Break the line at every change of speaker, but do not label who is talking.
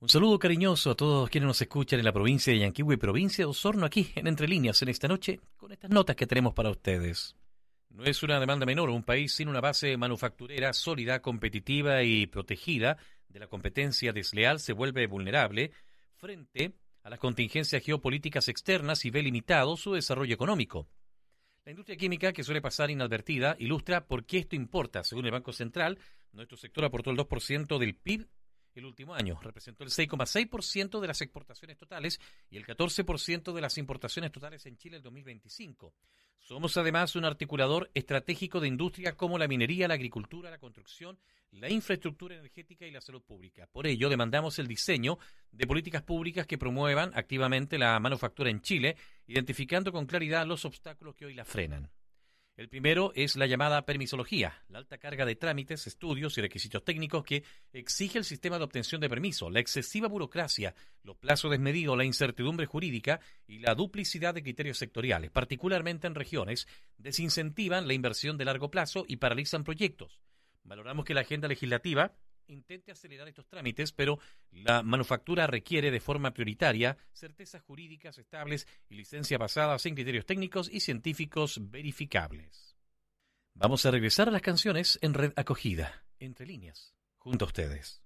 Un saludo cariñoso a todos quienes nos escuchan en la provincia de Yanquihue y provincia de Osorno, aquí en Entre Líneas, en esta noche, con estas notas que tenemos para ustedes. No es una demanda menor, un país sin una base manufacturera sólida, competitiva y protegida de la competencia desleal se vuelve vulnerable frente a las contingencias geopolíticas externas y ve limitado su desarrollo económico. La industria química, que suele pasar inadvertida, ilustra por qué esto importa. Según el Banco Central, nuestro sector aportó el 2% del PIB el último año, representó el 6,6% de las exportaciones totales y el 14% de las importaciones totales en Chile en 2025. Somos además un articulador estratégico de industria como la minería, la agricultura, la construcción, la infraestructura energética y la salud pública. Por ello, demandamos el diseño de políticas públicas que promuevan activamente la manufactura en Chile, identificando con claridad los obstáculos que hoy la frenan. El primero es la llamada permisología, la alta carga de trámites, estudios y requisitos técnicos que exige el sistema de obtención de permiso, la excesiva burocracia, los plazos desmedidos, la incertidumbre jurídica y la duplicidad de criterios sectoriales, particularmente en regiones, desincentivan la inversión de largo plazo y paralizan proyectos. Valoramos que la agenda legislativa intente acelerar estos trámites, pero la manufactura requiere de forma prioritaria certezas jurídicas estables y licencias basadas en criterios técnicos y científicos verificables. Vamos a regresar a las canciones en Red Acogida, Entre Líneas, junto a ustedes.